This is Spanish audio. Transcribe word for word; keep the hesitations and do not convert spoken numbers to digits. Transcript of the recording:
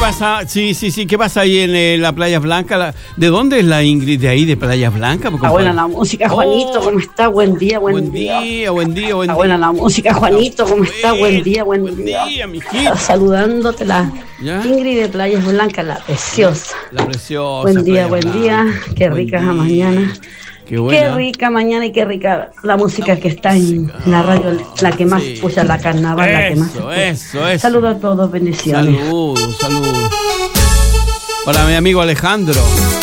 pasa? Sí, sí, sí. ¿Qué pasa ahí en eh, la Playa Blanca? La, ¿de dónde es la Ingrid de ahí, de Playa Blanca? Está buena la música, Juanito. ¿Cómo está? Buen día, buen, buen día. día. Buen día, buen día. Está buena la música, Juanito. ¿Cómo está? Buen día, buen, buen día. Buen día, mijito. Saludándote la ¿Ya? Ingrid de Playas Blancas, la preciosa. La preciosa. Buen día, Playa buen Blanca. día. Qué Buen rica día. esa mañana. Qué buena. Qué rica mañana y qué rica la música que está en la radio, la que más Sí. pucha la carnaval, la que más. Eso, eso, eso. Saludos a todos, bendiciones. Saludos, saludos. Hola, mi amigo Alejandro.